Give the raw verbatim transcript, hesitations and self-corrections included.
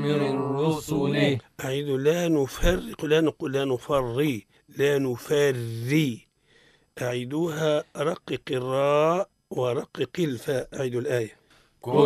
من رسله. أعيد لا نفرق، لا نقول لا نفري، لا نفري. أعيدوها رقق الراء ورقق الفاء. أعيد الآية.